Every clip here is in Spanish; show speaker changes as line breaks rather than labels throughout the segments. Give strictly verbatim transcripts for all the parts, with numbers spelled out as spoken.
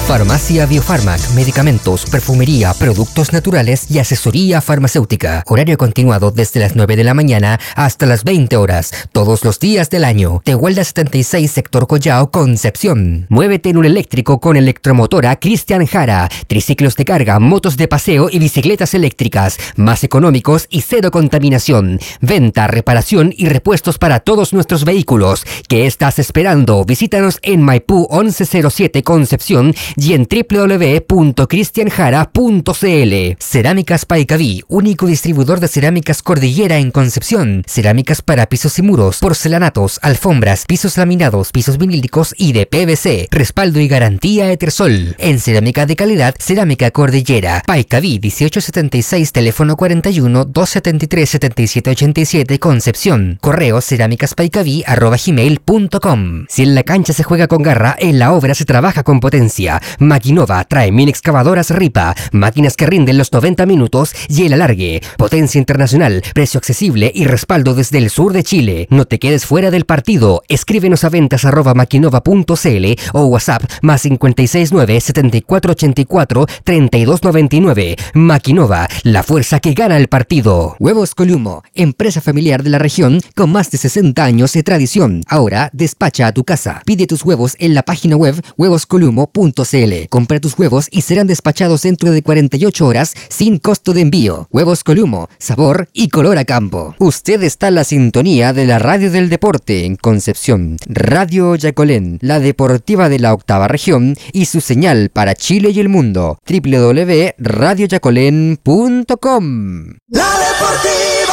Farmacia Biofarmac, medicamentos, perfumería, productos naturales y asesoría farmacéutica. Horario continuado desde las nueve de la mañana hasta las veinte horas, todos los días del año. Tehuelda setenta y seis, sector Collao, Concepción. Muévete en un eléctrico con electromotora Cristian Jara. Triciclos de carga, motos de paseo y bicicletas eléctricas, más económicos y cero contaminación. Venta, reparación y repuestos para todos nuestros vehículos. ¿Qué estás esperando? Visítanos en Maipú once cero siete Concepción y en doble u doble u doble u punto cristian jara punto c l. Cerámicas Paicaví, único distribuidor de cerámicas Cordillera en Concepción. Cerámicas para pisos y muros, porcelanatos, alfombras, pisos laminados, pisos vinílicos y de P V C. Respaldo y garantía Etersol. En cerámica de calidad, Cerámica Cordillera. Paicaví dieciocho setenta y seis, teléfono cuarenta y uno, doscientos setenta y tres, setenta y siete ochenta y siete, Concepción. Correo cerámicaspaicaví arroba gmail punto com. Si en la cancha se juega con garra, en la obra se trabaja con potencia. Maquinova trae mini excavadoras Ripa, máquinas que rinden los noventa minutos y el alargue. Potencia internacional, precio accesible y respaldo desde el sur de Chile. No te quedes fuera del partido. Escríbenos a ventas arroba maquinova punto cl o WhatsApp más cinco seis nueve, setenta y cuatro ochenta y cuatro, treinta y dos noventa y nueve. Maquinova, la fuerza que gana el partido. Huevos Columo, empresa familiar de la región con más de sesenta años de tradición. Ahora despacha a tu casa. Pide tus huevos en la página web huevos columo punto cl. Compra tus huevos y serán despachados dentro de cuarenta y ocho horas sin costo de envío. Huevos Columo, sabor y color a campo. Usted está en la sintonía de la radio del deporte en Concepción. Radio Yacolén, la deportiva de la octava región y su señal para Chile y el mundo. doble u doble u doble u punto radio yacolén punto com.
La deportiva.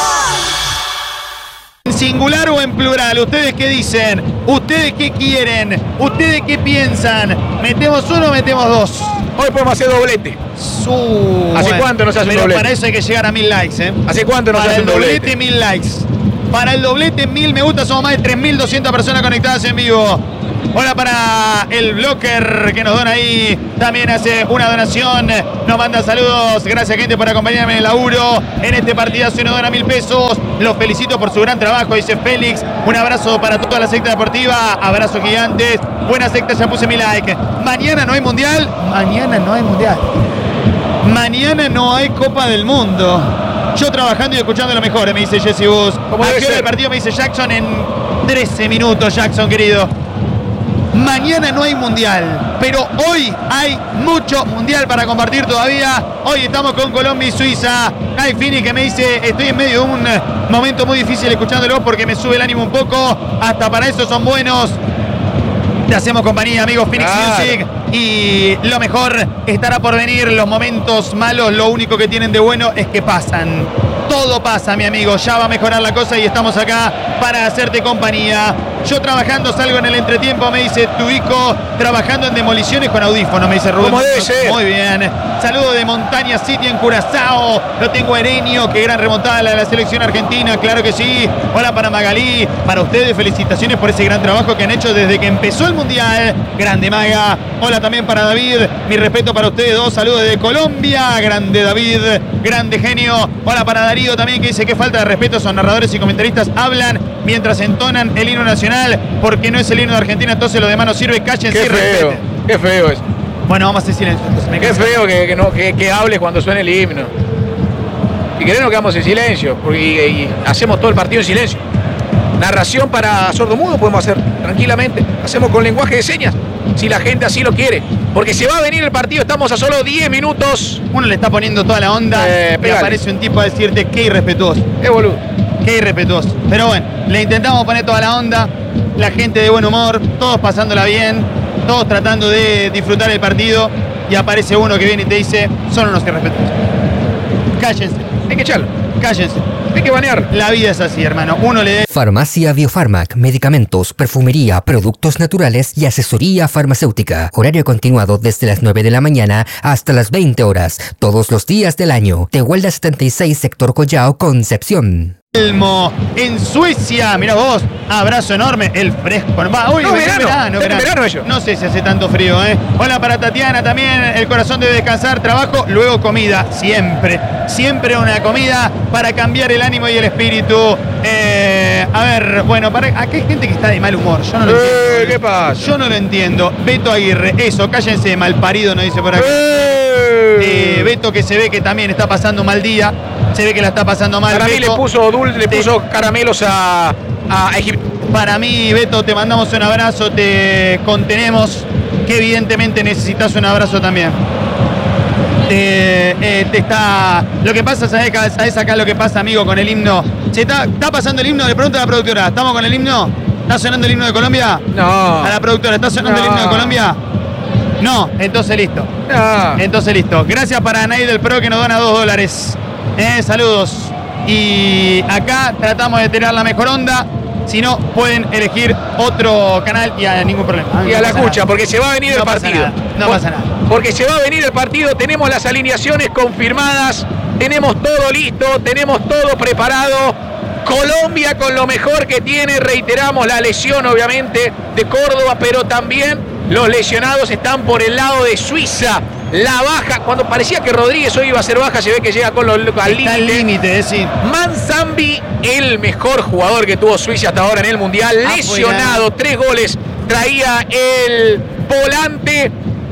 ¿En singular o en plural? ¿Ustedes qué dicen? ¿Ustedes qué quieren? ¿Ustedes qué piensan? ¿Metemos uno o metemos dos?
Hoy podemos hacer doblete.
Su...
¿Hace
bueno,
cuánto no se hace un
pero
doblete?
para eso hay que llegar a mil likes, ¿eh?
¿Hace cuánto no se hace un doblete?
Para el doblete, mil likes. Para el doblete, mil me gusta. Somos más de tres mil doscientas personas conectadas en vivo. Hola para el blocker que nos dona ahí. También hace una donación. Nos manda saludos. Gracias, gente, por acompañarme en el laburo. En este partidazo nos dona mil pesos. Los felicito por su gran trabajo, dice Félix. Un abrazo para toda la secta deportiva. Abrazo gigantes. Buena secta, ya puse mi like. Mañana no hay mundial. Mañana no hay mundial. Mañana no hay Copa del Mundo. Yo trabajando y escuchando lo mejor, me dice Jesse Bus. ¿A qué hora el partido? Me dice Jackson en trece minutos, Jackson, querido. Mañana no hay mundial, pero hoy hay mucho mundial para compartir todavía. Hoy estamos con Colombia y Suiza. Hay Fini que me dice, estoy en medio de un momento muy difícil escuchándolo porque me sube el ánimo un poco. Hasta para eso son buenos. Te hacemos compañía, amigos Phoenix claro. Music. Y lo mejor estará por venir. Los momentos malos, lo único que tienen de bueno es que pasan. Todo pasa, mi amigo. Ya va a mejorar la cosa y estamos acá para hacerte compañía. Yo trabajando salgo en el entretiempo, me dice tu hijo, trabajando en demoliciones con audífono, me dice Rubén.
¿Cómo debe ser?
Muy bien. Saludo de Montaña City en Curazao. Lo tengo a Erenio, qué gran remontada la de la selección argentina, claro que sí. Hola para Magalí, para ustedes, felicitaciones por ese gran trabajo que han hecho desde que empezó el Mundial. Grande Maga. Hola también para David, mi respeto para ustedes dos. Saludos desde Colombia. Grande David, grande genio. Hola para Darío también, que dice que falta de respeto. Son narradores y comentaristas hablan mientras entonan el himno nacional, porque no es el himno de Argentina, entonces lo demás no sirve. Cállense y respeten.
Qué feo eso.
Bueno, vamos a hacer silencio.
Entonces, qué feo que, que, no, que, que hables cuando suene el himno. Y querés nos quedamos en silencio, porque y, y hacemos todo el partido en silencio. Narración para sordomudo podemos hacer tranquilamente. Hacemos con lenguaje de señas, si la gente así lo quiere. Porque se va a venir el partido, estamos a solo diez minutos.
Uno le está poniendo toda la onda eh, y aparece un tipo a decirte qué irrespetuoso.
Qué boludo.
Qué irrespetuoso. Pero bueno, le intentamos poner toda la onda. La gente de buen humor, todos pasándola bien, todos tratando de disfrutar el partido. Y aparece uno que viene y te dice, son unos irrespetuosos. Cállense.
Hay que echarlo.
Cállense.
Hay que banear.
La vida es así, hermano. Uno le dé...
Farmacia Biofarmac, medicamentos, perfumería, productos naturales y asesoría farmacéutica. Horario continuado desde las nueve de la mañana hasta las veinte horas, todos los días del año. Tehuelda setenta y seis, sector Collao, Concepción.
En Suecia, mira vos, abrazo enorme, el fresco. Va, uy,
no, verano,
verano, verano.
verano yo.
No sé si hace tanto frío, ¿eh? Hola para Tatiana también, el corazón debe descansar, trabajo, luego comida, siempre, siempre una comida para cambiar el ánimo y el espíritu. Eh, Eh, a ver, bueno, para, acá hay gente que está de mal humor. Yo no lo
Eh,
entiendo.
¿Qué pasa?
Yo no lo entiendo. Beto Aguirre, eso, cállense, malparido, nos dice por acá.
Eh.
Eh, Beto que se ve que también está pasando un mal día. Se ve que la está pasando mal.
Para mí le
Beto.
puso dulce, le
Te-
puso caramelos a, a Egipto.
Para mí, Beto, te mandamos un abrazo, te contenemos, que evidentemente necesitas un abrazo también. Te, eh, te está. Lo que pasa, ¿sabes, ¿sabes acá lo que pasa, amigo, con el himno? ¿Se está, está pasando el himno? Le pregunto a la productora, ¿estamos con el himno? ¿Está sonando el himno de Colombia?
No.
A la productora, ¿está sonando
No.
el himno de Colombia? No, entonces listo.
No.
Entonces listo. Gracias para Anaí del Pro que nos dona dos dólares. Eh, saludos. Y acá tratamos de tener la mejor onda. Si no, pueden elegir otro canal y a ningún problema.
Y a
No
la
pasa
escucha,
nada.
porque se va a venir
No
el
pasa
partido.
nada, no
Por-
pasa nada.
Porque se va a venir el partido, tenemos las alineaciones confirmadas, tenemos todo listo, tenemos todo preparado. Colombia con lo mejor que tiene, reiteramos la lesión obviamente de Córdoba, pero también los lesionados están por el lado de Suiza. La baja, cuando parecía que Rodríguez hoy iba a ser baja, se ve que llega con los al
Está al
límite.
límite, es decir.
Manzambi, el mejor jugador que tuvo Suiza hasta ahora en el Mundial,
Afuera.
lesionado, tres goles traía el volante,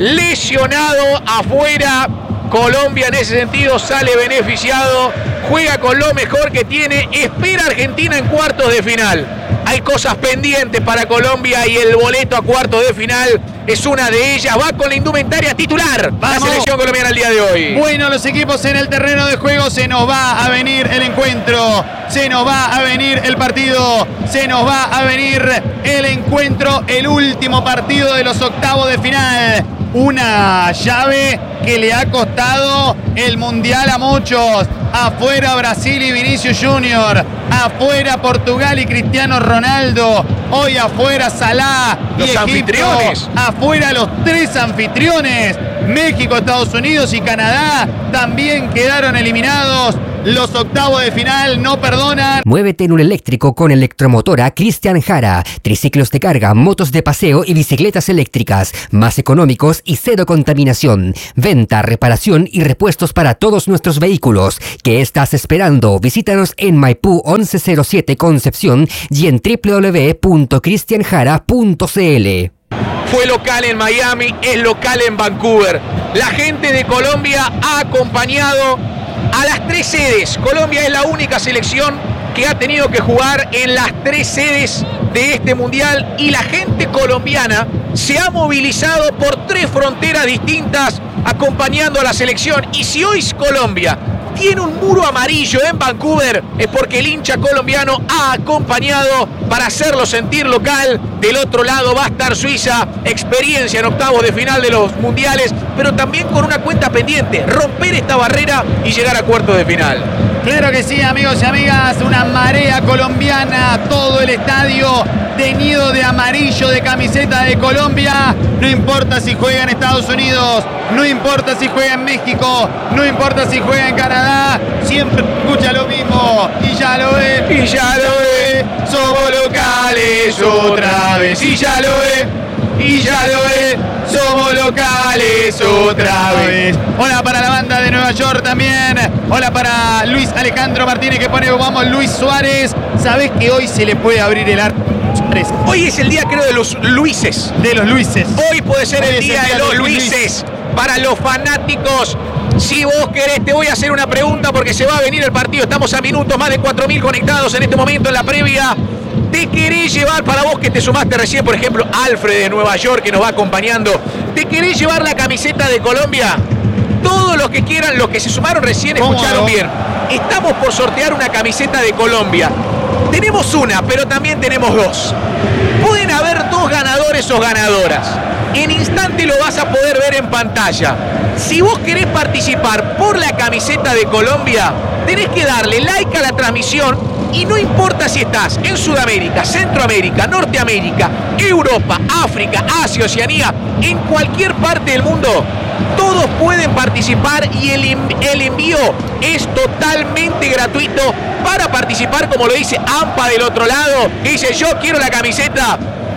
lesionado, afuera. Colombia en ese sentido sale beneficiado, juega con lo mejor que tiene, espera a Argentina en cuartos de final. Hay cosas pendientes para Colombia y el boleto a cuartos de final es una de ellas. Va con la indumentaria titular,
Vamos.
la selección colombiana el día de hoy.
Bueno, los equipos en el terreno de juego, se nos va a venir el encuentro, se nos va a venir el partido, se nos va a venir el encuentro, el último partido de los octavos de final. Una llave que le ha costado el Mundial a muchos. Afuera Brasil y Vinicius Junior. Afuera Portugal y Cristiano Ronaldo. Hoy afuera Salah y
Los
Egipto.
anfitriones.
Afuera los tres anfitriones. México, Estados Unidos y Canadá también quedaron eliminados. Los octavos de final no perdonan.
Muévete en un eléctrico con Electromotora Cristian Jara. Triciclos de carga, motos de paseo y bicicletas eléctricas. Más económicos y cero contaminación. Venta, reparación y repuestos para todos nuestros vehículos. ¿Qué estás esperando? Visítanos en Maipú once cero siete Concepción y en w w w punto cristian jara punto c l.
Fue local en Miami, es local en Vancouver. La gente de Colombia ha acompañado a las tres sedes. Colombia es la única selección que ha tenido que jugar en las tres sedes de este mundial y la gente colombiana se ha movilizado por tres fronteras distintas acompañando a la selección. Y si hoy Colombia tiene un muro amarillo en Vancouver, es porque el hincha colombiano ha acompañado para hacerlo sentir local. Del otro lado va a estar Suiza, experiencia en octavos de final de los mundiales, pero también con una cuenta pendiente, romper esta barrera y llegar a cuartos de final.
Claro que sí, amigos y amigas, una marea colombiana, todo el estadio teñido de amarillo de camiseta de Colombia. No importa si juega en Estados Unidos, no importa si juega en México, no importa si juega en Canadá, siempre escucha lo mismo y ya lo ve,
Y ya lo ve,
somos locales otra vez, y ya lo ve, y ya lo ve, somos locales otra vez. Hola para la banda de Nueva York también. Hola para Luis Alejandro Martínez que pone vamos Luis Suárez. ¿Sabés que hoy se le puede abrir el arco?
Hoy es el día, creo, de los Luises.
De los Luises.
Hoy puede ser
Hoy
el
es
día de los
Luis.
Luises para los fanáticos. Si vos querés, te voy a hacer una pregunta porque se va a venir el partido. Estamos a minutos, más de cuatro mil conectados en este momento en la previa. ¿Te querés llevar, para vos que te sumaste recién, por ejemplo, Alfred de Nueva York que nos va acompañando, ¿te querés llevar la camiseta de Colombia? Todos los que quieran, los que se sumaron recién,
¿Cómo
escucharon
no?
bien. Estamos por sortear una camiseta de Colombia. Tenemos una, pero también tenemos dos. Pueden haber dos ganadores o ganadoras. En instante lo vas a poder ver en pantalla. Si vos querés participar por la camiseta de Colombia, tenés que darle like a la transmisión y no importa si estás en Sudamérica, Centroamérica, Norteamérica, Europa, África, Asia, Oceanía, en cualquier parte del mundo, todos pueden participar y el, el envío es totalmente gratuito. Para participar, como lo dice Ampa del otro lado, que dice yo quiero la camiseta,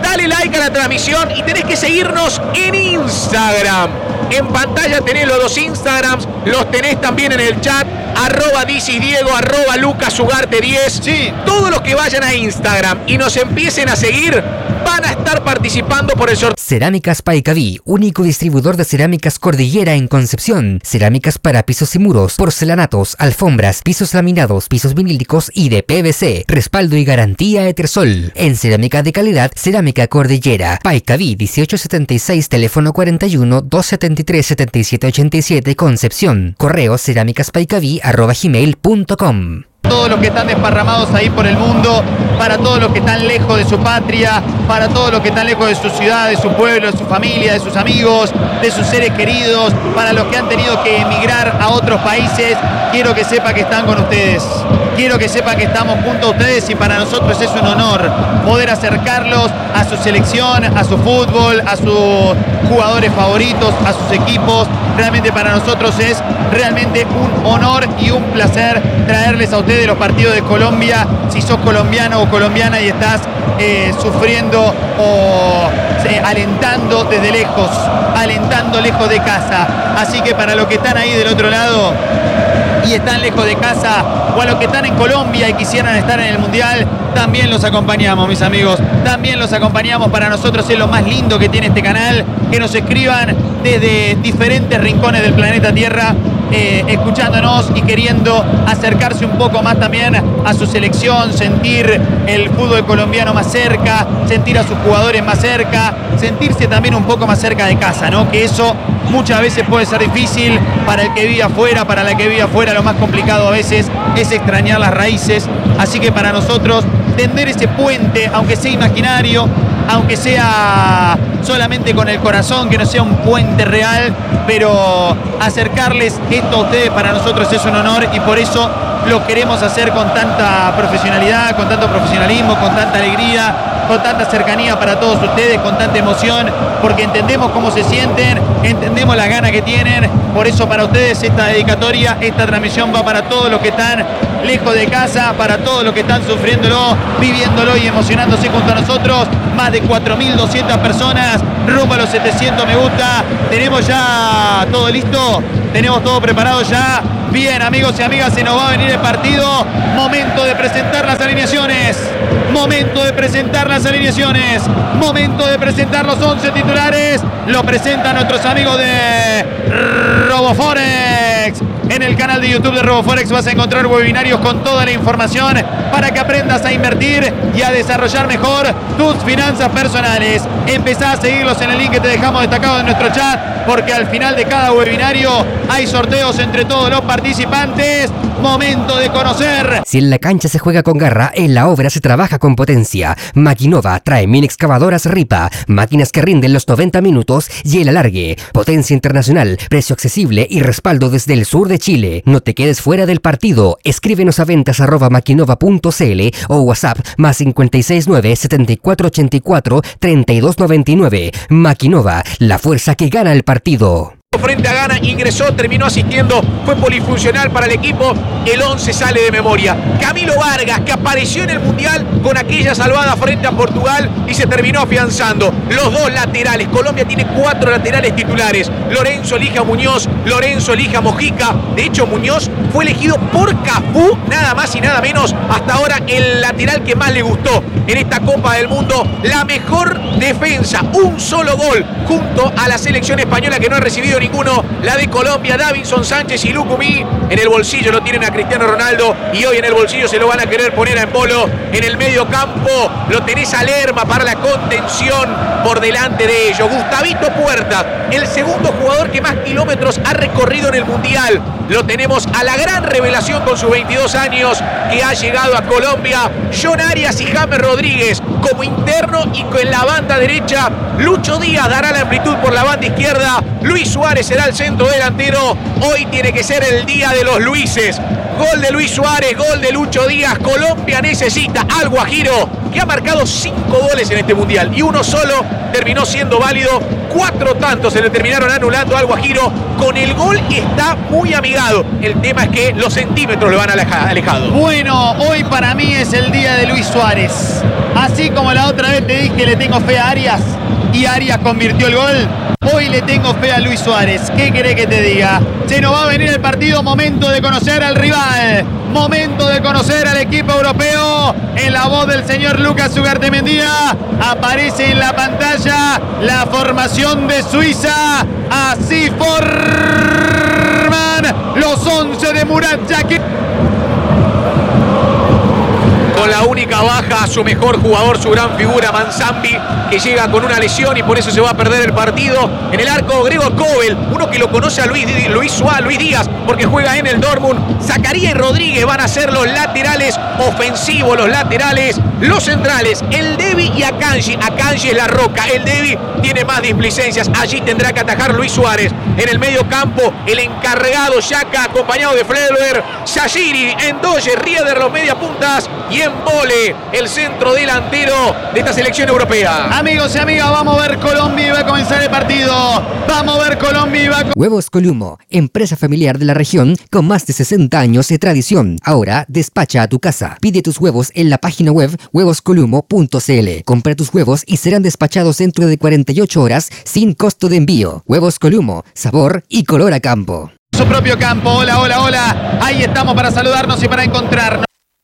dale like a la transmisión y tenés que seguirnos en Instagram. En pantalla tenés los dos Instagrams, los tenés también en el chat, arroba Diego, arroba Lucas Ugarte diez.
Sí.
Todos los que vayan a Instagram y nos empiecen a seguir van a estar participando por el sorteo.
Cerámicas Paicaví, único distribuidor de cerámicas Cordillera en Concepción. Cerámicas para pisos y muros, porcelanatos, alfombras, pisos laminados, pisos vinílicos y de P V C. Respaldo y garantía Etersol. En cerámica de calidad, Cerámica Cordillera. Paicaví dieciocho setenta y seis, teléfono cuarenta y uno, doscientos setenta y tres, setenta y siete ochenta y siete, Concepción. Correo cerámicaspaicaví arroba gmail punto com.
Todos los que están desparramados ahí por el mundo, para todos los que están lejos de su patria, para todos los que están lejos de su ciudad, de su pueblo, de su familia, de sus amigos, de sus seres queridos, para los que han tenido que emigrar a otros países, quiero que sepa que están con ustedes. Quiero que sepa que estamos junto a ustedes y para nosotros es un honor poder acercarlos a su selección, a su fútbol, a sus jugadores favoritos, a sus equipos. Realmente para nosotros es realmente un honor y un placer traerles a ustedes los partidos de Colombia. Si sos colombiano o colombiana y estás eh, sufriendo o eh, alentando desde lejos, alentando lejos de casa. Así que para los que están ahí del otro lado y están lejos de casa, o a los que están en Colombia y quisieran estar en el Mundial, también los acompañamos, mis amigos. También los acompañamos. Para nosotros es lo más lindo que tiene este canal, que nos escriban desde diferentes rincones del planeta Tierra, eh, escuchándonos y queriendo acercarse un poco más también a su selección, sentir el fútbol colombiano más cerca, sentir a sus jugadores más cerca, sentirse también un poco más cerca de casa, ¿no? Que eso muchas veces puede ser difícil para el que vive afuera, para la que vive afuera lo más complicado a veces es extrañar las raíces. Así que para nosotros tender ese puente, aunque sea imaginario, aunque sea solamente con el corazón, que no sea un puente real, pero acercarles esto a ustedes para nosotros es un honor y por eso lo queremos hacer con tanta profesionalidad, con tanto profesionalismo, con tanta alegría, con tanta cercanía para todos ustedes, con tanta emoción, porque entendemos cómo se sienten, entendemos las ganas que tienen. Por eso para ustedes esta dedicatoria, esta transmisión va para todos los que están lejos de casa, para todos los que están sufriéndolo, viviéndolo y emocionándose junto a nosotros. Más de cuatro mil doscientas personas, rumbo a los setecientos me gusta. Tenemos ya todo listo, tenemos todo preparado ya. Bien, amigos y amigas, se nos va a venir el partido. Momento de presentar las alineaciones. Momento de presentar las alineaciones. Momento de presentar los once titulares. Lo presentan nuestros amigos de Roboforex. En el canal de YouTube de Roboforex vas a encontrar webinarios con toda la información para que aprendas a invertir y a desarrollar mejor tus finanzas personales. Empezá a seguirlos en el link que te dejamos destacado en nuestro chat, porque al final de cada webinario hay sorteos entre todos los participantes. Momento de conocer.
Si en la cancha se juega con garra, en la obra se trabaja con potencia. Maquinova trae mini excavadoras Ripa, máquinas que rinden los noventa minutos y el alargue. Potencia internacional, precio accesible y respaldo desde el sur de Chile. No te quedes fuera del partido. Escríbenos a ventas arroba maquinova punto cl o WhatsApp más cinco seis nueve, setenta y cuatro ochenta y cuatro, treinta y dos noventa y nueve. Maquinova, la fuerza que gana el partido.
Frente a Ghana, ingresó, terminó asistiendo, fue polifuncional para el equipo. El once sale de memoria. Camilo Vargas, que apareció en el Mundial con aquella salvada frente a Portugal y se terminó afianzando. Los dos laterales. Colombia tiene cuatro laterales titulares. Lorenzo elige a Muñoz, Lorenzo elige a Mojica. De hecho, Muñoz fue elegido por Cafú, nada más y nada menos. Hasta ahora el lateral que más le gustó en esta Copa del Mundo. La mejor defensa, un solo gol junto a la selección española que no ha recibido ninguno, la de Colombia. Davinson Sánchez y Lucumí. En el bolsillo lo tienen a Cristiano Ronaldo y hoy en el bolsillo se lo van a querer poner a Embolo. En el medio campo lo tenés a Lerma para la contención por delante de ellos. Gustavito Puertas, el segundo jugador que más kilómetros ha recorrido en el Mundial. Lo tenemos a la gran revelación con sus veintidós años que ha llegado a Colombia. John Arias y James Rodríguez como interno, y con la banda derecha Lucho Díaz dará la amplitud por la banda izquierda. Luis Suárez será el centro delantero. Hoy tiene que ser el día de los Luises. Gol de Luis Suárez, gol de Lucho Díaz. Colombia necesita al Guajiro, que ha marcado cinco goles en este mundial y uno solo terminó siendo válido. Cuatro tantos se le terminaron anulando al Guajiro. Con el gol está muy amigado. El tema es que los centímetros lo han alejado.
Bueno, hoy para mí es el día de Luis Suárez. Así como la otra vez te dije le tengo fe a Arias y Arias convirtió el gol, hoy le tengo fe a Luis Suárez. ¿Qué querés que te diga? Se nos va a venir el partido, momento de conocer al rival, momento de conocer al equipo europeo. En la voz del señor Lucas Ugartemendía aparece en la pantalla la formación de Suiza. Así forman los once de Murat Yakin.
Con la única baja a su mejor jugador, su gran figura, Manzambi, que llega con una lesión y por eso se va a perder el partido. En el arco, Gregor Kobel, uno que lo conoce a Luis, Luis Suárez, Luis Díaz, porque juega en el Dortmund. Zacarías y Rodríguez van a ser los laterales ofensivos, los laterales, los centrales, el Devi y Akanji. Akanji es la roca, el Devi tiene más displicencias. Allí tendrá que atajar Luis Suárez. En el medio campo, el encargado Xhaka, acompañado de Fleber, Shaqiri, Endoye, Rieder, los media puntas, y en vole, el centro delantero de esta selección europea.
Amigos y amigas, vamos a ver Colombia y va a comenzar el partido. Vamos a ver Colombia y va a...
Huevos Columo, empresa familiar de la región con más de sesenta años de tradición. Ahora despacha a tu casa. Pide tus huevos en la página web huevos columo punto c l. Compra tus huevos y serán despachados dentro de cuarenta y ocho horas sin costo de envío. Huevos Columo, sabor y color a campo.
Su propio campo. Hola, hola, hola. Ahí estamos para saludarnos y para encontrarnos.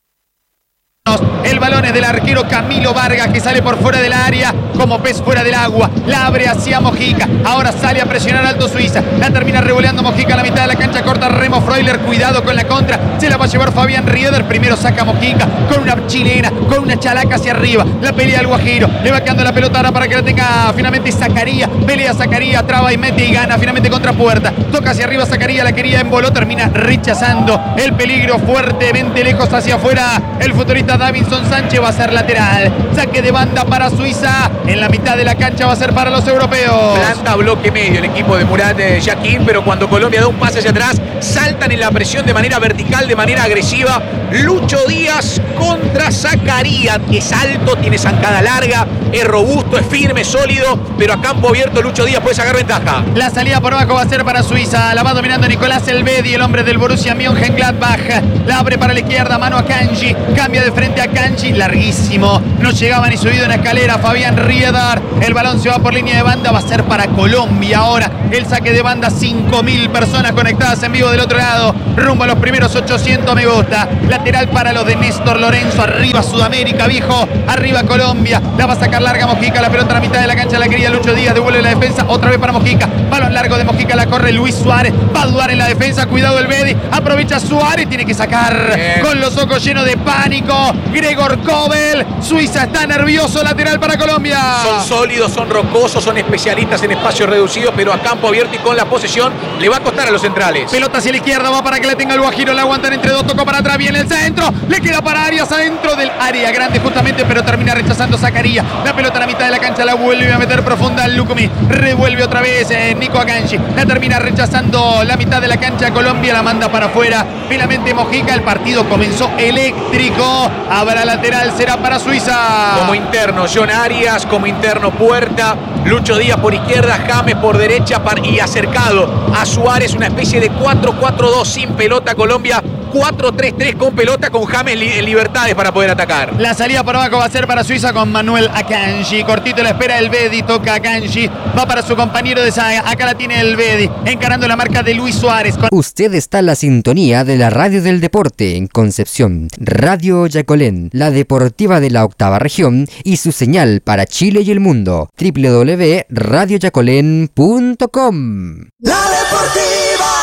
El balón es del arquero Camilo Vargas, que sale por fuera del área como pez fuera del agua. La abre hacia Mojica. Ahora sale a presionar alto Suiza. La termina revoleando Mojica a la mitad de la cancha. Corta Remo Freuler. Cuidado con la contra. Se la va a llevar Fabián Rieder. Primero saca Mojica con una chilena, con una chalaca hacia arriba. La pelea al Guajiro. Le va quedando la pelota ahora para que la tenga finalmente Zacarías. Pelea Zacarías, traba y mete y gana finalmente contra puerta. Toca hacia arriba Zacarías. La quería emboló. Termina rechazando el peligro fuertemente lejos hacia afuera. El futurista Davinson Sánchez va a ser lateral. Saque de banda para Suiza. En la mitad de la cancha va a ser para los europeos.
Planta bloque medio el equipo de Murat Yakin, pero cuando Colombia da un pase hacia atrás, saltan en la presión de manera vertical, de manera agresiva. Lucho Díaz contra Zacarías, que es alto, tiene zancada larga, es robusto, es firme, sólido, pero a campo abierto Lucho Díaz puede sacar ventaja.
La salida por abajo va a ser para Suiza. La va dominando Nicolás Elvedi, el hombre del Borussia Mönchengladbach. La abre para la izquierda, mano a Kanji. Cambia de frente a Kanji, larguísimo. No llegaba ni subido en la escalera Fabián Rieder. El balón se va por línea de banda, va a ser para Colombia ahora. El saque de banda, cinco mil personas conectadas en vivo del otro lado. Rumbo a los primeros ochocientos me gusta. Lateral para los de Néstor Lorenzo. Arriba Sudamérica, viejo. Arriba Colombia. La va a sacar larga Mojica. La pelota a la mitad de la cancha la quería Lucho Díaz. Devuelve la defensa. Otra vez para Mojica. Balón largo de Mojica. La corre Luis Suárez. Va a dudar en la defensa. Cuidado el Bedi. Aprovecha Suárez. Tiene que sacar. Bien. Con los ojos llenos de pánico. Gregor Kobel. Suiza está nervioso. Lateral para Colombia.
Son sólidos, son rocosos, son especialistas en espacios reducidos, pero a campo abierto y con la posesión le va a costar a los centrales.
Pelota hacia la izquierda. Va para que la tenga el Guajiro. La aguantan entre dos. Tocó para atrás. Viene el centro. Le queda para Arias adentro del área grande justamente, pero termina rechazando Zacarías. La pelota a la mitad de la cancha. La vuelve a meter profunda al Lukumi. Revuelve otra vez eh, Nico Akanji. La termina rechazando la mitad de la cancha. Colombia la manda para afuera. Finalmente Mojica. El partido comenzó eléctrico. Habrá lateral. Será para Suiza.
Como interno John Arias. Como interno Puerta. Lucho Díaz por izquierda. James por derecha. Y acercado a Suárez. Una especie de cuatro cuatro dos sin pelota. Colombia cuatro tres tres con pelota, con James en libertades para poder atacar.
La salida por abajo va a ser para Suiza con Manuel Akanji. Cortito la espera el Bedi, toca Akanji. Va para su compañero de saga. Acá la tiene el Bedi, encarando la marca de Luis Suárez. Con...
Usted está en la sintonía de la radio del deporte en Concepción. Radio Yacolén, la deportiva de la octava región y su señal para Chile y el mundo. doble u doble u doble u punto radio yacolén punto com.
La deportiva.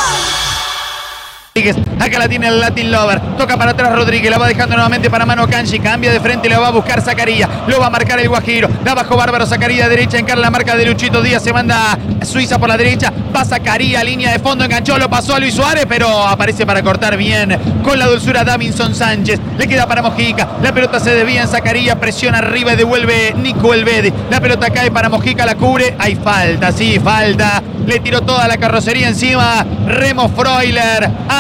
Acá la tiene el Latin Lover. Toca para atrás Rodríguez. La va dejando nuevamente para mano Kanji. Cambia de frente. La va a buscar Zacarías. Lo va a marcar el Guajiro. La bajó bárbaro Zacarías. Derecha. Encara la marca de Luchito Díaz. Se manda Suiza por la derecha. Va Zacarías. Línea de fondo. Enganchó. Lo pasó a Luis Suárez. Pero aparece para cortar bien. Con la dulzura Davinson Sánchez. Le queda para Mojica. La pelota se desvía en Zacarías. Presiona arriba y devuelve Nico Elvedi. La pelota cae para Mojica. La cubre. Hay falta. Sí, falta. Le tiró toda la carrocería encima. Remo Freuler. A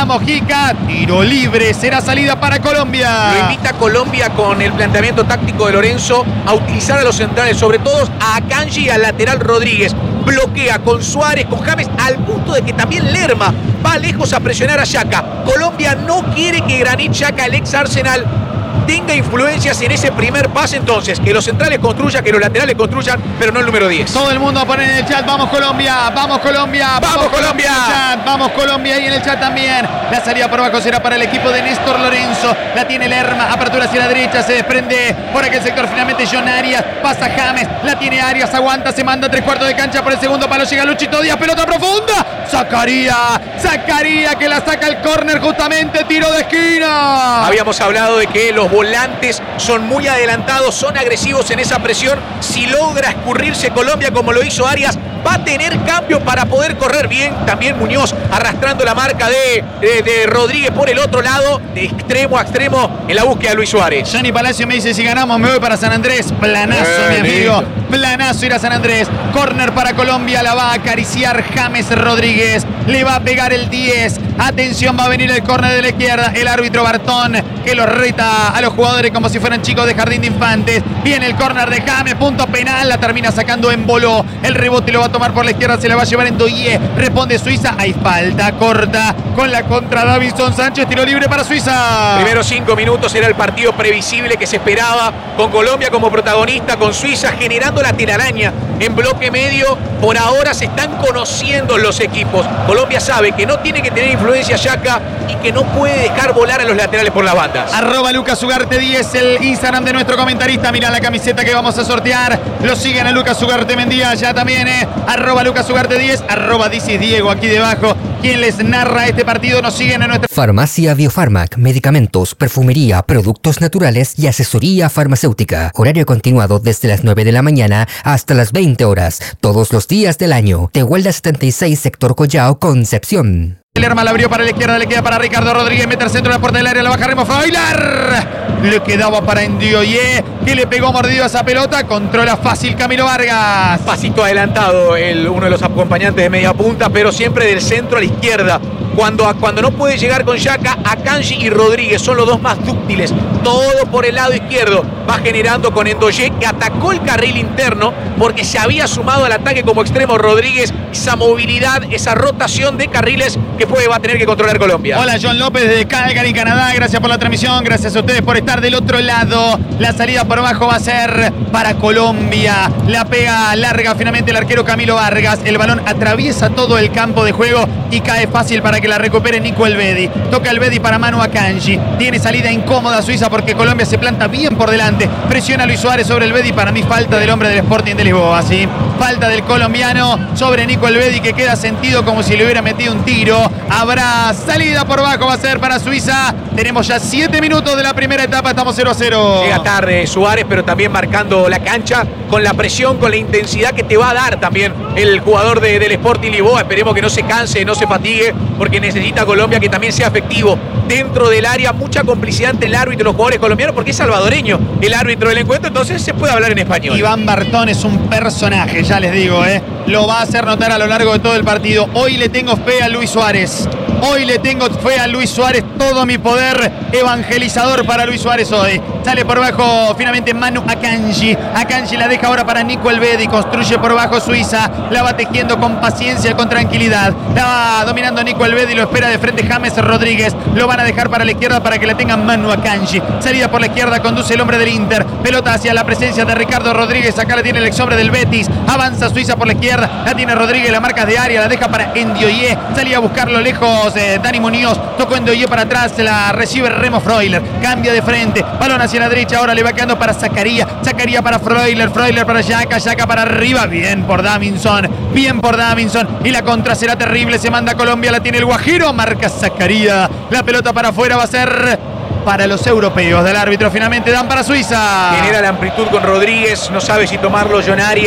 Mojica, tiro libre, será salida para Colombia.
Lo invita a Colombia con el planteamiento táctico de Lorenzo a utilizar a los centrales, sobre todo a Akanji y al lateral Rodríguez. Bloquea con Suárez, con James, al punto de que también Lerma va lejos a presionar a Xhaka. Colombia no quiere que Granit Xhaka, el ex Arsenal, tenga influencias en ese primer pase. Entonces, que los centrales construyan, que los laterales construyan, pero no el número diez.
Todo el mundo pone en el chat, vamos Colombia, vamos Colombia,
vamos, vamos Colombia,
Colombia. Vamos Colombia y en el chat también. La salida por abajo será para el equipo de Néstor Lorenzo. La tiene Lerma, apertura hacia la derecha, se desprende por aquel sector finalmente John Arias, pasa James, la tiene Arias, aguanta, se manda tres cuartos de cancha por el segundo palo, llega Luchito Díaz, pelota profunda, Zakaria, Zakaria que la saca el córner justamente, tiro de esquina.
Habíamos hablado de que los volantes son muy adelantados, son agresivos en esa presión. Si logra escurrirse Colombia como lo hizo Arias, va a tener cambio para poder correr bien. También Muñoz arrastrando la marca de, de, de Rodríguez por el otro lado, de extremo a extremo en la búsqueda de Luis Suárez.
Johnny Palacio me dice, si ganamos me voy para San Andrés. Planazo, eh, mi amigo. Listo. Planazo ir a San Andrés. Córner para Colombia, la va a acariciar James Rodríguez. Le va a pegar el diez. Atención, va a venir el córner de la izquierda. El árbitro Bartón, que los reta a los jugadores como si fueran chicos de jardín de infantes. Viene el córner de James, punto penal. La termina sacando en Boló. El rebote lo va a tomar por la izquierda, se la va a llevar en Doye. Responde Suiza. Hay falta corta con la contra Davinson Sánchez. Tiro libre para Suiza.
Primeros cinco minutos era el partido previsible que se esperaba, con Colombia como protagonista, con Suiza generando la telaraña en bloque medio. Por ahora se están conociendo los equipos. Colombia sabe que no tiene que tener influencia Xhaka y que no puede dejar volar a los laterales por las bandas.
Arroba Lucas Ugarte diez, el Instagram de nuestro comentarista. Mira la camiseta que vamos a sortear. Lo siguen a Lucas Ugarte Mendía ya también, eh. Arroba Lucas Ugarte diez, arroba Dicis Diego aquí debajo. Quien les narra este partido nos siguen en nuestra...
Farmacia Biofarmac, medicamentos, perfumería, productos naturales y asesoría farmacéutica. Horario continuado desde las nueve de la mañana hasta las veinte horas, todos los días del año. Tehuelda setenta y seis, sector Collao, Concepción.
Lerma la abrió para la izquierda, le queda para Ricardo Rodríguez, mete al centro de la puerta del área, la baja Remo Freuler. Le quedaba para Ndioye, que le pegó mordido a esa pelota, controla fácil Camilo Vargas.
Pasito adelantado el, uno de los acompañantes de media punta, pero siempre del centro a la izquierda. Cuando, cuando no puede llegar con Xhaka, Akanji y Rodríguez son los dos más dúctiles. Todo por el lado izquierdo. Va generando con Ndoye, que atacó el carril interno porque se había sumado al ataque como extremo Rodríguez. Esa movilidad, esa rotación de carriles que puede, va a tener que controlar Colombia.
Hola, John López desde Calgary, Canadá. Gracias por la transmisión. Gracias a ustedes por estar del otro lado. La salida por abajo va a ser para Colombia. La pega larga finalmente el arquero Camilo Vargas. El balón atraviesa todo el campo de juego y cae fácil para que la recupere Nico Elvedi. Toca Elvedi para Manu Akanji. Tiene salida incómoda Suiza porque Colombia se planta bien por delante. Presiona a Luis Suárez sobre Elvedi. Para mí falta del hombre del Sporting de Lisboa, ¿sí? Falta del colombiano sobre Nico Elvedi, que queda sentido como si le hubiera metido un tiro. Habrá salida por abajo, va a ser para Suiza. Tenemos ya siete minutos de la primera etapa, estamos cero a cero.
Llega tarde Suárez, pero también marcando la cancha con la presión, con la intensidad que te va a dar también el jugador de, del Sporting Lisboa. Esperemos que no se canse, no se fatigue, porque necesita Colombia que también sea efectivo dentro del área. Mucha complicidad entre el árbitro y los jugadores colombianos, porque es salvadoreño el árbitro del encuentro, entonces se puede hablar en español.
Iván Bartón es un personaje, ya les digo, ¿eh? Lo va a hacer notar a lo largo de todo el partido. Hoy le tengo fe a Luis Suárez. Hoy le tengo fe a Luis Suárez, todo mi poder evangelizador para Luis Suárez hoy. Sale por bajo finalmente Manu Akanji. Akanji la deja ahora para Nico Elvedi. Construye por bajo Suiza. La va tejiendo con paciencia, con tranquilidad. La va dominando Nico Elvedi. Lo espera de frente James Rodríguez. Lo van a dejar para la izquierda para que la tenga Manu Akanji. Salida por la izquierda, conduce el hombre del Inter. Pelota hacia la presencia de Ricardo Rodríguez. Acá la tiene el ex hombre del Betis. Avanza Suiza por la izquierda. La tiene Rodríguez. La marca de área. La deja para Ndioye. Salía a buscarlo lejos. Eh, Dani Muñoz. Tocó Ndioye para atrás. La recibe Remo Freuler. Cambia de frente. Balón hacia la derecha. Ahora le va quedando para Zakaria. Zakaria para Freuler. Freuler para Xhaka. Xhaka para arriba. Bien por Davinson. Bien por Davinson. Y la contra será terrible. Se manda a Colombia. La tiene el Guajiro. Marca Zakaria. La pelota para afuera va a ser para los europeos del árbitro. Finalmente dan para Suiza.
Genera la amplitud con Rodríguez. No sabe si tomarlo John Arias.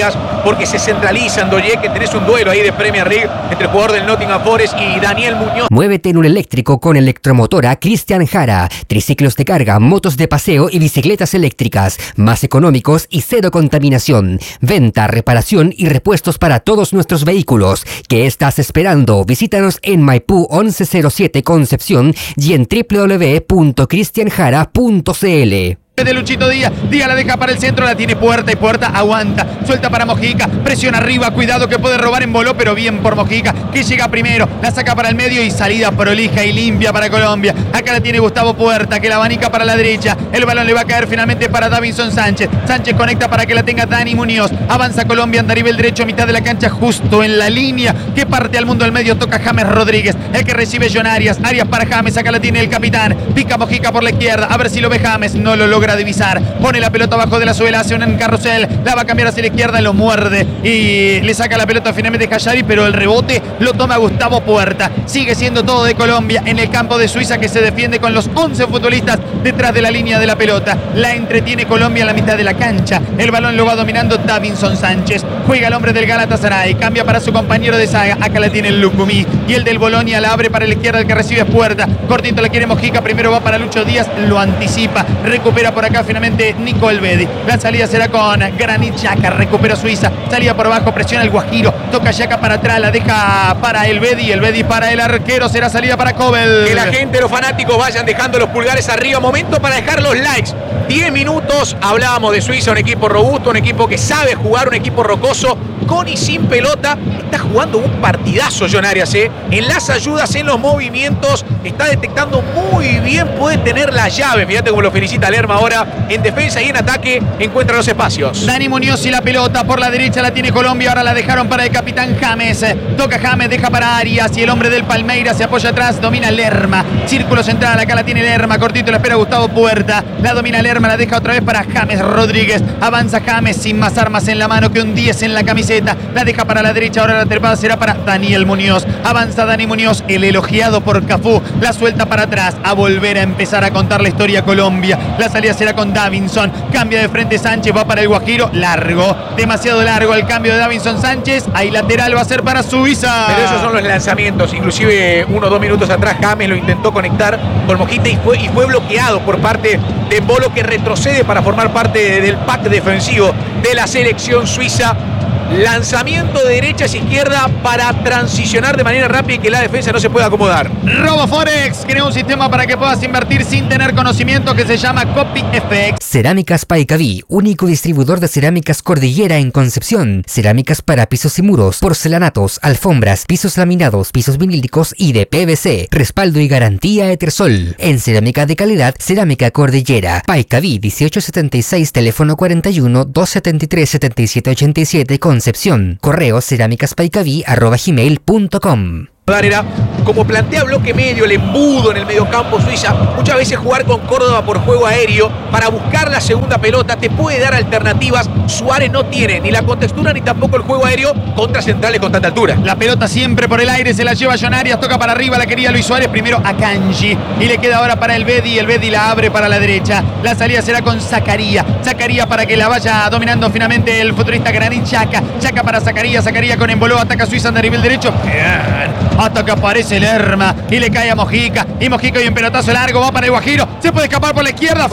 porque se centralizan, Doye, que tenés un duelo ahí de Premier League entre el jugador del Nottingham Forest y Daniel Muñoz.
Muévete en un eléctrico con Electromotora Cristian Jara. Triciclos de carga, motos de paseo y bicicletas eléctricas. Más económicos y cero contaminación. Venta, reparación y repuestos para todos nuestros vehículos. ¿Qué estás esperando? Visítanos en Maipú once cero siete Concepción y en w w w punto cristian jara punto c l.
De Luchito Díaz, Díaz la deja para el centro, la tiene Puerta y Puerta aguanta, suelta para Mojica, presiona arriba, cuidado que puede robar en voló, pero bien por Mojica, que llega primero, la saca para el medio y salida prolija y limpia para Colombia. Acá la tiene Gustavo Puerta, que la abanica para la derecha, el balón le va a caer finalmente para Davinson Sánchez, Sánchez conecta para que la tenga Dani Muñoz, avanza Colombia, anda a nivel derecho, mitad de la cancha, justo en la línea, que parte al mundo al medio, toca James Rodríguez, el que recibe John Arias, Arias para James, acá la tiene el capitán, pica Mojica por la izquierda, a ver si lo ve James, no lo logra divisar, pone la pelota abajo de la suela, hace un carrusel, la va a cambiar hacia la izquierda, lo muerde y le saca la pelota finalmente Jayari, pero el rebote lo toma Gustavo Puerta. Sigue siendo todo de Colombia en el campo de Suiza, que se defiende con los once futbolistas detrás de la línea de la pelota. La entretiene Colombia a la mitad de la cancha, el balón lo va dominando Davinson Sánchez, juega el hombre del Galatasaray, cambia para su compañero de saga, acá la tiene el Lucumí y el del Bolonia la abre para la izquierda, el que recibe es Puerta, cortito la quiere Mojica, primero va para Lucho Díaz, lo anticipa, recupera por acá finalmente Nico Elvedi. La salida será con Granit Xhaka, recupera Suiza, salida por abajo, presiona el Guajiro, toca Xhaka para atrás, la deja para Elvedi, Elvedi para el arquero, será salida para Kobel.
Que la gente, los fanáticos vayan dejando los pulgares arriba, momento para dejar los likes. diez minutos, hablábamos de Suiza, un equipo robusto, un equipo que sabe jugar, un equipo rocoso, con y sin pelota, está jugando un partidazo John Arias, ¿eh? En las ayudas, en los movimientos, está detectando muy bien, puede tener la llave, fíjate cómo lo felicita Lerma ahora, en defensa y en ataque, encuentra los espacios.
Dani Muñoz y la pelota por la derecha la tiene Colombia, ahora la dejaron para el capitán James, toca James, deja para Arias y el hombre del Palmeiras se apoya atrás, domina Lerma, círculo central, acá la tiene Lerma, cortito la espera Gustavo Puerta, la domina Lerma, la deja otra vez para James Rodríguez, avanza James sin más armas en la mano que un diez en la camiseta, la deja para la derecha, ahora la trepada será para Daniel Muñoz, avanza Dani Muñoz, el elogiado por Cafú, la suelta para atrás, a volver a empezar a contar la historia Colombia, la salida será con Davinson, cambia de frente Sánchez, va para el Guajiro, largo, demasiado largo el cambio de Davinson Sánchez, ahí lateral va a ser para Suiza.
Pero esos son los lanzamientos, inclusive uno o dos minutos atrás James lo intentó conectar con Mojica y fue, y fue bloqueado por parte de Mbolo, que retrocede para formar parte del pack defensivo de la selección suiza. Lanzamiento de derecha hacia izquierda para transicionar de manera rápida y que la defensa no se pueda acomodar.
Robo Forex crea un sistema para que puedas invertir sin tener conocimiento que se llama Copy F X.
Cerámicas Paicaví, único distribuidor de cerámicas Cordillera en Concepción. Cerámicas para pisos y muros, porcelanatos, alfombras, pisos laminados, pisos vinílicos y de P V C. Respaldo y garantía Etersol. En cerámica de calidad, Cerámica Cordillera. Paicaví dieciocho setenta y seis, teléfono cuarenta y uno, doscientos setenta y tres, setenta y siete ochenta y siete, Concepción. Correo cerámicaspaicaví arroba gmail punto com.
Era, como plantea bloque medio, el embudo en el mediocampo Suiza, muchas veces jugar con Córdoba por juego aéreo para buscar la segunda pelota te puede dar alternativas. Suárez no tiene ni la contextura ni tampoco el juego aéreo contra centrales con tanta altura.
La pelota siempre por el aire, se la lleva John Arias, toca para arriba, la quería Luis Suárez, primero a Kanji y le queda ahora para el Bedi, el Bedi la abre para la derecha, la salida será con Zacaría, Zacaría para que la vaya dominando finalmente el futbolista Granit Xhaka, Xhaka para Zacaría, Zacaría con Emboló, ataca Suiza a nivel derecho, bien, hasta que aparece Lerma y le cae a Mojica, y Mojica y un pelotazo largo, va para el Guajiro, se puede escapar por la izquierda,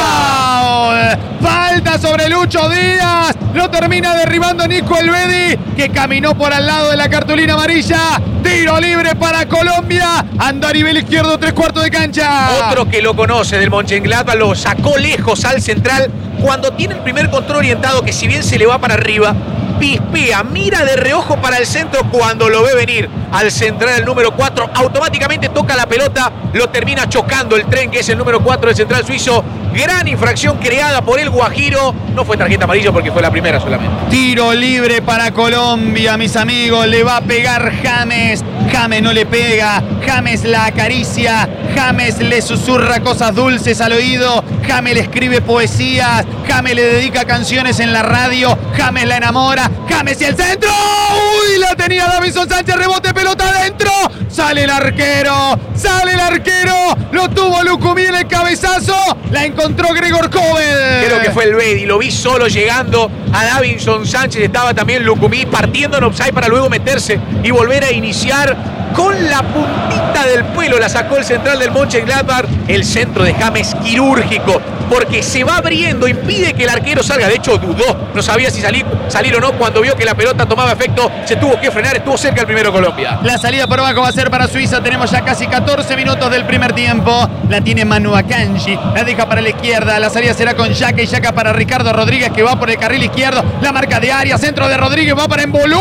falta, falta sobre Lucho Díaz, lo termina derribando Nico Elvedi, que caminó por al lado de la cartulina amarilla, tiro libre para Colombia, anda a nivel izquierdo, tres cuartos de cancha.
Otro que lo conoce del Mönchengladbach, lo sacó lejos al central, cuando tiene el primer control orientado, que si bien se le va para arriba, pispea, mira de reojo para el centro, cuando lo ve venir al central el número cuatro, automáticamente toca la pelota, lo termina chocando el tren, que es el número cuatro del central suizo. Gran infracción creada por el Guajiro, no fue tarjeta amarilla porque fue la primera solamente.
Tiro libre para Colombia, mis amigos, le va a pegar James, James no le pega, James la acaricia, James le susurra cosas dulces al oído, James le escribe poesías, James le dedica canciones en la radio, James la enamora, James y el centro, uy, la tenía Davinson Sánchez, rebote, pelota adentro, sale Sale el arquero, sale el arquero. Lo tuvo Lucumí en el cabezazo. La encontró Gregor Kobel.
Creo que fue el Bedi. Lo vi solo llegando a Davinson Sánchez. Estaba también Lucumí partiendo en offside para luego meterse y volver a iniciar con la puntita del pelo. La sacó el central del Mönchengladbach. El centro de James quirúrgico, porque se va abriendo, impide que el arquero salga. De hecho, dudó, no sabía si salir, salir o no. Cuando vio que la pelota tomaba efecto, se tuvo que frenar. Estuvo cerca el primero Colombia.
La salida por abajo va a ser para Suiza. Tenemos ya casi catorce minutos del primer tiempo. La tiene Manu Akanji. La deja para la izquierda. La salida será con Xhaka y Xhaka para Ricardo Rodríguez, que va por el carril izquierdo. La marca de Arias. Centro de Rodríguez. Va para Embolú.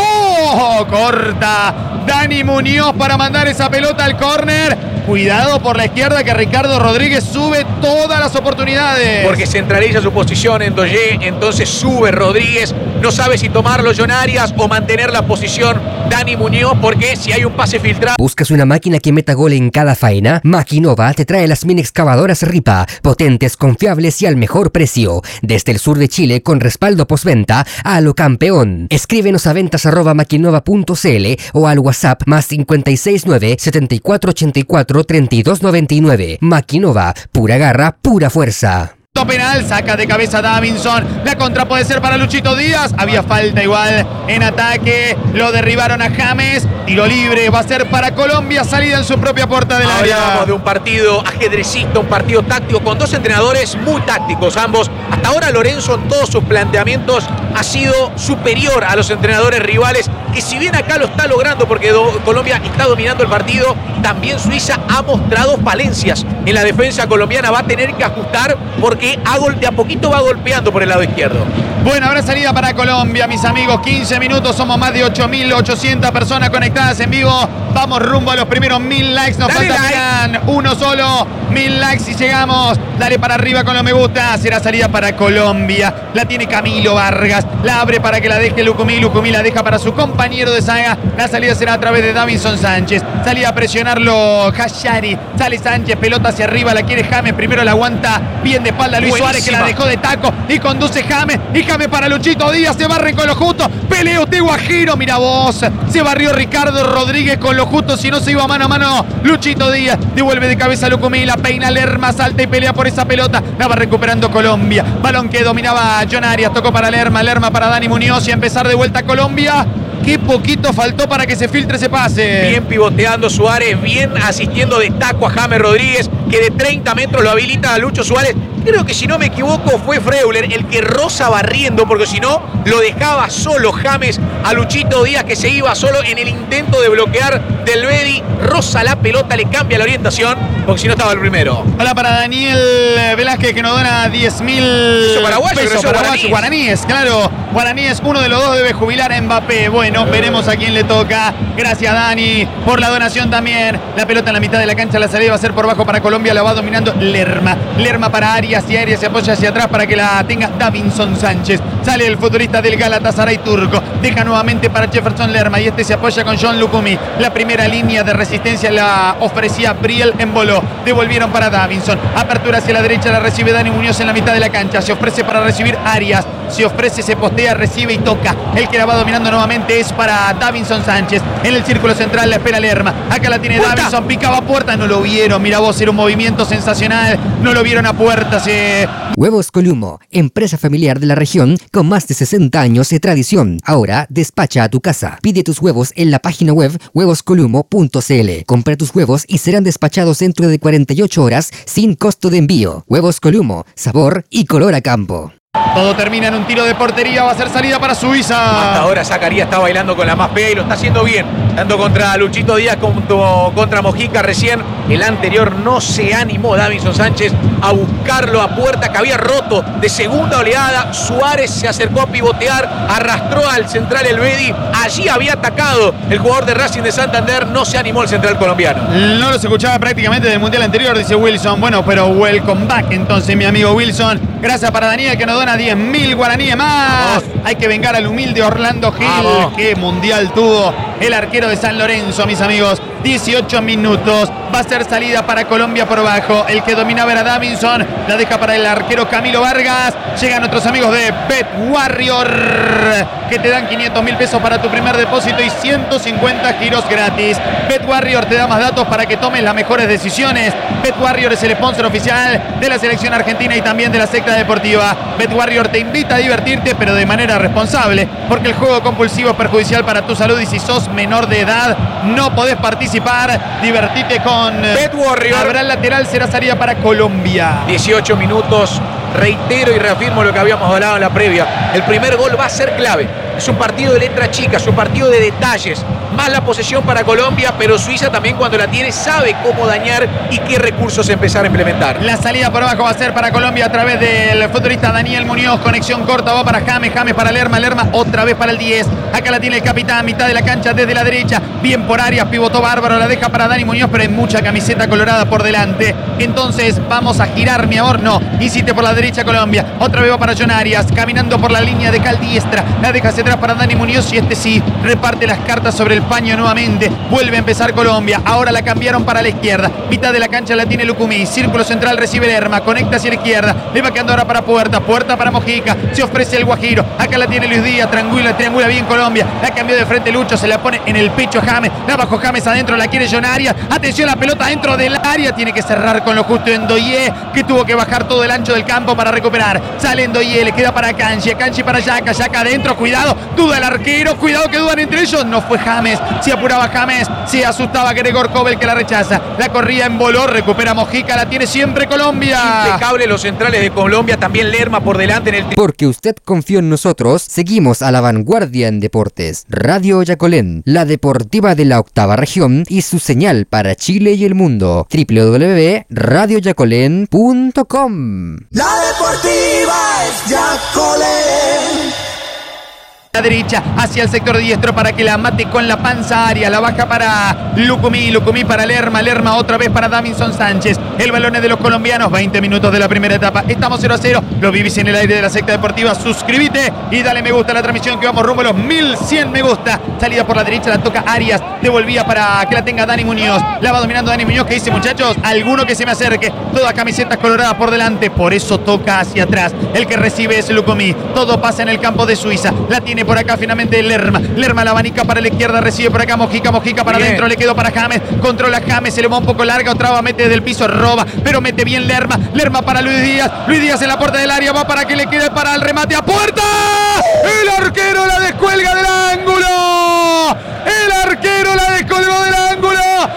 Corta Dani Muñoz para mandar esa pelota al córner. Cuidado por la izquierda, que Ricardo Rodríguez sube todas las oportunidades.
Porque centraliza su posición en Doye, entonces sube Rodríguez. No sabe si tomarlo John Arias o mantener la posición Dani Muñoz, porque si hay un pase filtrado.
¿Buscas una máquina que meta gol en cada faena? Maquinova te trae las mini excavadoras Ripa, potentes, confiables y al mejor precio. Desde el sur de Chile, con respaldo postventa a lo campeón. Escríbenos a ventas arroba maquinova punto cl o al WhatsApp más cinco seis nueve, siete cuatro ocho cuatro, tres dos nueve nueve. Maquinova, pura garra, pura fuerza.
Penal, saca de cabeza Davinson. La contra puede ser para Luchito Díaz. Había falta igual en ataque. Lo derribaron a James. Tiro libre va a ser para Colombia. Salida en su propia puerta del área.
Hablábamos de un partido ajedrecista, un partido táctico con dos entrenadores muy tácticos ambos. Hasta ahora Lorenzo en todos sus planteamientos ha sido superior a los entrenadores rivales, que si bien acá lo está logrando porque do- Colombia está dominando el partido, también Suiza ha mostrado falencias en la defensa colombiana. Va a tener que ajustar porque a, gol- de a poquito va golpeando por el lado izquierdo.
Bueno, habrá salida para Colombia, mis amigos. quince minutos, somos más de ocho mil ochocientas personas conectadas en vivo. Vamos rumbo a los primeros mil likes. Nos
Dale
faltan like. uno solo. Mil likes y llegamos. Dale para arriba con lo me gusta. Será salida para Colombia. La tiene Camilo Vargas. La abre para que la deje Lucumí. Lucumí la deja para su compañero de saga. La salida será a través de Davinson Sánchez. Salida a presionarlo Hashari. Sale Sánchez, pelota hacia arriba. La quiere James. Primero la aguanta bien de espalda Luis
Buenísima.
Suárez, que la dejó de taco. Y conduce James. Y James para Luchito Díaz. Se barren con lo justo. Peleo Te Guajiro. Mira vos. Se barrió Ricardo Rodríguez con lo justo. Si no se iba mano a mano Luchito Díaz. Devuelve de cabeza a Lucumí. La peina Lerma. Salta y pelea por esa pelota. La va recuperando Colombia. Balón que dominaba John Arias. Tocó para Lerma. Lerma para Dani Muñoz. Y a empezar de vuelta Colombia. Qué poquito faltó para que se filtre ese pase.
Bien pivoteando Suárez, bien asistiendo de taco a James Rodríguez, que de treinta metros lo habilita a Lucho Suárez. Creo que si no me equivoco fue Freuler el que roza barriendo, porque si no lo dejaba solo James a Luchito Díaz, que se iba solo en el intento de bloquear del Bedi. Roza la pelota, le cambia la orientación, porque si no estaba el primero.
Hola para Daniel Velázquez, que nos dona diez mil
paraguayo,
pesos
creció
paraguayos. Guaraníes, claro. Guaraníes, uno de los dos debe jubilar a Mbappé. Bueno, veremos a quién le toca. Gracias, Dani, por la donación también. La pelota en la mitad de la cancha, la salida va a ser por bajo para Colombia. La va dominando Lerma. Lerma para Arias, y Arias se apoya hacia atrás para que la tenga Davinson Sánchez. Sale el futbolista del Galatasaray turco. Deja nuevamente para Jefferson Lerma y este se apoya con John Lucumí. La primera línea de resistencia la ofrecía Briel Embolo. Devolvieron para Davinson. Apertura hacia la derecha, la recibe Dani Muñoz en la mitad de la cancha. Se ofrece para recibir Arias. Se ofrece, se postea, recibe y toca. El que la va dominando nuevamente es para Davinson Sánchez. En el círculo central la espera Lerma. Acá la tiene
¡Puerta!
Davinson. Picaba puerta. No lo vieron. Mira vos, era un movimiento sensacional. No lo vieron a puerta. Se...
Huevos Columo, empresa familiar de la región con más de sesenta años de tradición. Ahora despacha a tu casa. Pide tus huevos en la página web huevos columo punto cl. Compra tus huevos y serán despachados dentro de cuarenta y ocho horas sin costo de envío. Huevos Columo, sabor y color a campo.
Todo termina en un tiro de portería. Va a ser salida para Suiza.
Hasta ahora Zacarías está bailando con la más fea y lo está haciendo bien. Tanto contra Luchito Díaz como contra Mojica recién. El anterior no se animó Davinson Sánchez a buscarlo a puerta, que había roto de segunda oleada. Suárez se acercó a pivotear, arrastró al central el Bedi. Allí había atacado el jugador de Racing de Santander. No se animó el central colombiano.
No los escuchaba prácticamente del mundial anterior, dice Wilson. Bueno, pero welcome back entonces, mi amigo Wilson. Gracias para Daniel, que nos dona diez mil guaraníes más.
Vamos.
Hay que vengar al humilde Orlando Gil.
Vamos.
Qué mundial tuvo el arquero de San Lorenzo, mis amigos. dieciocho minutos. Va a ser salida para Colombia por bajo. El que dominaba era Davinson. La deja para el arquero Camilo Vargas. Llegan nuestros amigos de Bet Warrior, que te dan quinientos mil pesos para tu primer depósito y ciento cincuenta giros gratis. Bet Warrior te da más datos para que tomes las mejores decisiones. Bet Warrior es el sponsor oficial de la selección argentina y también de la secta deportiva. Bet Warrior te invita a divertirte, pero de manera responsable, porque el juego compulsivo es perjudicial para tu salud y si sos menor de edad no podés participar. Divertite con
Bet Warrior.
Habrá el lateral, será salida para Colombia.
dieciocho minutos. Reitero y reafirmo lo que habíamos hablado en la previa. El primer gol va a ser clave. Es un partido de letra chica, es un partido de detalles. Más la posesión para Colombia, pero Suiza también cuando la tiene sabe cómo dañar y qué recursos empezar a implementar.
La salida por abajo va a ser para Colombia a través del futbolista Daniel Muñoz. Conexión corta, va para James, James para Lerma, Lerma otra vez para el diez. Acá la tiene el capitán, mitad de la cancha desde la derecha. Bien por Arias, pivotó bárbaro, la deja para Dani Muñoz, pero hay mucha camiseta colorada por delante. Entonces vamos a girar, mi amor. No, insiste por la derecha Colombia. Otra vez va para John Arias, caminando por la línea de caldiestra. La deja hacia atrás para Dani Muñoz y este sí reparte las cartas sobre el paño nuevamente. Vuelve a empezar Colombia. Ahora la cambiaron para la izquierda. Mitad de la cancha la tiene Lucumí. Círculo central recibe Lerma. Conecta hacia la izquierda. Le va quedando ahora para Puerta. Puerta para Mojica. Se ofrece el Guajiro. Acá la tiene Luis Díaz. Triangula, triangula bien Colombia. La cambió de frente Lucho. Se la pone en el pecho a James. La bajó James adentro. La quiere John Arias. Atención, la pelota dentro del área. Tiene que cerrar con lo justo en Ndoye, que tuvo que bajar todo el ancho del campo para recuperar. Sale Ndoye. Le queda para Kanji. Kanji para Yaka. Yaka adentro. Cuidado. Duda el arquero. Cuidado que dudan entre ellos. No fue James. Se apuraba James. Se asustaba Gregor Kobel, que la rechaza. La corría en voló. Recupera Mojica. La tiene siempre Colombia.
Impecable los centrales de Colombia. También Lerma por delante en el...
Porque usted confió en nosotros, seguimos a la vanguardia en deportes. Radio Yacolén, la deportiva de la octava región y su señal para Chile y el mundo. doble u doble u doble u punto radio yacolén punto com.
La deportiva es Yacolén.
La derecha hacia el sector diestro para que la mate con la panza Arias. La baja para Lucumí, Lucumí para Lerma, Lerma otra vez para Davinson Sánchez. El balón es de los colombianos. veinte minutos de la primera etapa. Estamos cero a cero. Lo vivís en el aire de la secta deportiva. Suscríbete y dale me gusta a la transmisión, que vamos rumbo a los mil cien me gusta. Salida por la derecha, la toca Arias. Devolvía para que la tenga Dani Muñoz. La va dominando Dani Muñoz, que dice: muchachos, alguno que se me acerque. Todas camisetas coloradas por delante. Por eso toca hacia atrás. El que recibe es Lucumí. Todo pasa en el campo de Suiza. La tiene por acá finalmente Lerma. Lerma la abanica para la izquierda, recibe por acá Mojica, Mojica para adentro, le quedó para James, controla James, se le va un poco larga, otra va, mete desde el piso, roba, pero mete bien Lerma, Lerma para Luis Díaz, Luis Díaz en la puerta del área, va para que le quede para el remate a Puerta. El arquero la descuelga del ángulo. El arquero la descolgó del ángulo.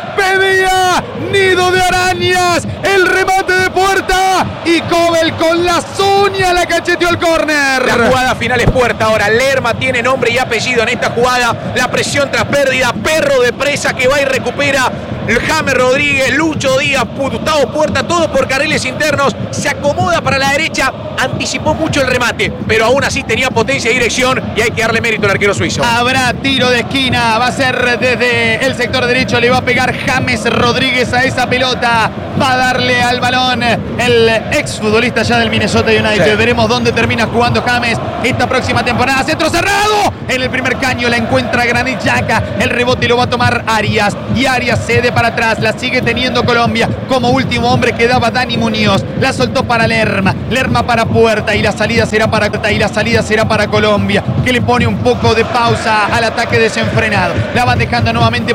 Pedía nido de arañas. El remate de Puerta y Kobel con las uñas la cacheteó el córner.
La jugada final es Puerta. Ahora Lerma tiene nombre y apellido en esta jugada. La presión tras pérdida. Perro de presa que va y recupera. James Rodríguez, Lucho Díaz, Gustavo Puerta, todo por carriles internos. Se acomoda para la derecha. Anticipó mucho el remate, pero aún así tenía potencia y dirección y hay que darle mérito al arquero suizo.
Habrá tiro de esquina. Va a ser desde el sector derecho. Le va a pegar James Rodríguez a esa pelota. Va a darle al balón el exfutbolista ya del Minnesota United. Sí. Veremos dónde termina jugando James esta próxima temporada. Centro cerrado. En el primer caño la encuentra Granit Xhaka. El rebote lo va a tomar Arias. Y Arias cede para atrás. La sigue teniendo Colombia. Como último hombre quedaba Dani Muñoz. La soltó para Lerma. Lerma para Puerta. Y la salida será para y la salida será para Colombia, que le pone un poco de pausa al ataque desenfrenado. La van dejando nuevamente